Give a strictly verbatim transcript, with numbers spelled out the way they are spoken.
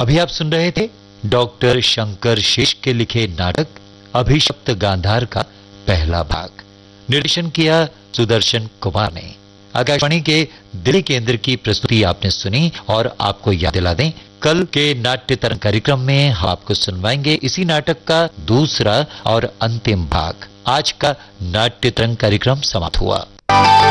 अभी आप सुन रहे थे डॉक्टर शंकर शेष के लिखे नाटक अभिशप्त गांधार का पहला भाग। निर्देशन किया सुदर्शन कुमार ने। आकाशवाणी के दिल्ली केंद्र की प्रस्तुति आपने सुनी और आपको याद दिला दें, कल के नाट्य तरंग कार्यक्रम में हम आपको सुनवाएंगे इसी नाटक का दूसरा और अंतिम भाग। आज का नाट्य तरंग कार्यक्रम समाप्त हुआ।